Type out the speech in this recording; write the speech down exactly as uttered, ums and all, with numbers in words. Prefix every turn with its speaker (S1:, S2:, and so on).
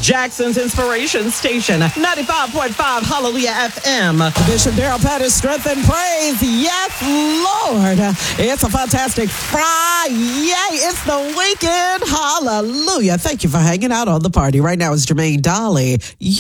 S1: Jackson's Inspiration Station, ninety-five point five Hallelujah F M.
S2: Bishop Daryl Pettis, strength and praise. Yes, Lord. It's a fantastic Friday. It's the weekend. Hallelujah. Thank you for hanging out on the party. Right now it's Jermaine Dolly.